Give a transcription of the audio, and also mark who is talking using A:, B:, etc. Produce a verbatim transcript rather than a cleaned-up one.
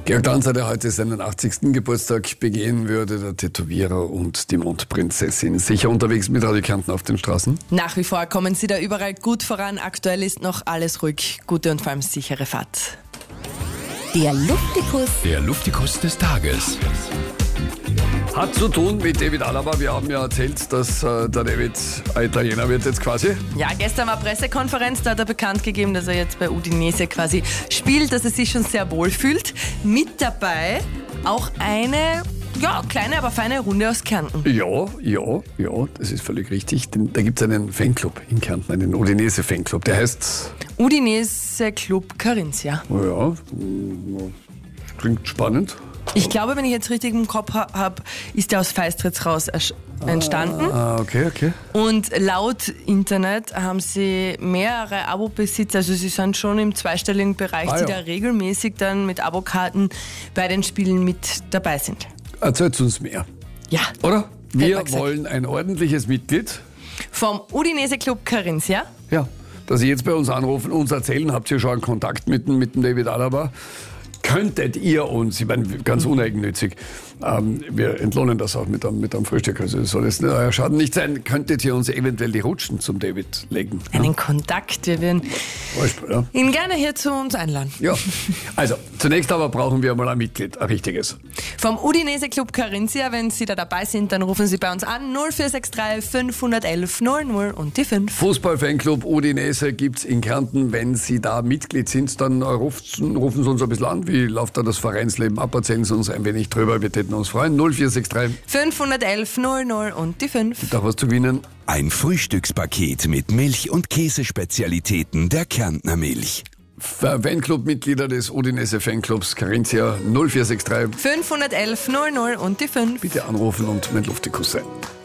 A: Georg Danzer, der heute seinen achtzigsten Geburtstag begehen würde, der Tätowierer und die Mondprinzessin. Sicher unterwegs mit Radio Kärnten auf den Straßen?
B: Nach wie vor kommen sie da überall gut voran. Aktuell ist noch alles ruhig. Gute und vor allem sichere Fahrt.
C: Der Luftikus.
D: Der Luftikus des Tages.
A: Hat zu tun mit David Alaba. Wir haben ja erzählt, dass äh, der David ein Italiener wird jetzt quasi.
B: Ja, gestern war Pressekonferenz, da hat er bekannt gegeben, dass er jetzt bei Udinese quasi spielt, dass er sich schon sehr wohl fühlt. Mit dabei auch eine, ja, kleine, aber feine Runde aus Kärnten.
A: Ja, ja, ja, das ist völlig richtig. Denn da gibt es einen Fanclub in Kärnten, einen Udinese-Fanclub. Der heißt...
B: Udinese Club Carinzia.
A: Ja, klingt spannend.
B: Ich glaube, wenn ich jetzt richtig im Kopf ha- habe, ist der aus Feistritz raus ersch- entstanden.
A: Ah, okay, okay.
B: Und laut Internet haben sie mehrere Abo-Besitzer, also sie sind schon im zweistelligen Bereich,
A: Ah,
B: die
A: ja.
B: da regelmäßig dann mit Abokarten bei den Spielen mit dabei sind.
A: Erzählt uns mehr,
B: Ja.
A: oder?
B: Hätte
A: Wir
B: man gesagt.
A: wollen ein ordentliches Mitglied.
B: Vom Udinese Club Carinzia.
A: Ja, dass Sie jetzt bei uns anrufen, uns erzählen, habt ihr schon einen Kontakt mit, dem- mit dem David Alaba? Könntet ihr uns, ich meine, ganz uneigennützig, ähm, wir entlohnen das auch mit einem, mit einem Frühstück, also es soll jetzt nicht euer Schaden nicht sein, könntet ihr uns eventuell die Rutschen zum David legen?
B: Einen Kontakt, wir werden
A: Beispiel, ja?
B: ihn gerne hier zu uns einladen.
A: Ja, also zunächst aber brauchen wir mal ein Mitglied, ein richtiges.
B: Vom Udinese Club Carinzia, wenn Sie da dabei sind, dann rufen Sie bei uns an null vier sechs drei fünf eins eins null null und die fünf.
A: Fußball-Fanclub Udinese gibt's in Kärnten. Wenn Sie da Mitglied sind, dann äh, rufen, rufen Sie uns ein bisschen an. Wie läuft da das Vereinsleben ab? Erzählen Sie uns ein wenig drüber. Wir täten uns freuen. null vier sechs drei.
B: fünf eins eins null null und die fünf.
A: Da was zu gewinnen.
D: Ein Frühstückspaket mit Milch- und Käsespezialitäten der Kärntner Milch.
A: Fanclub-Mitglieder des Udinese Fanclubs Carinzia null vier sechs drei.
B: fünf eins eins null null und die fünf.
A: Bitte anrufen und mit Luftikus sein.